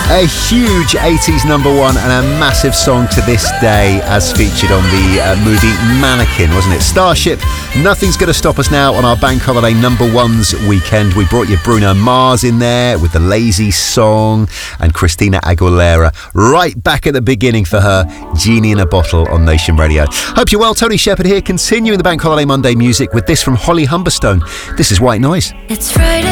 A huge 80s number one and a massive song to this day, as featured on the movie Mannequin, wasn't it? Starship, Nothing's Gonna Stop Us Now on our Bank Holiday number ones weekend. We brought you Bruno Mars in there with the Lazy Song, and Christina Aguilera right back at the beginning for her Genie in a Bottle on Nation Radio. Hope you're well. Tony Shepherd here, continuing the Bank Holiday Monday music with this from Holly Humberstone. This is White Noise. It's Friday.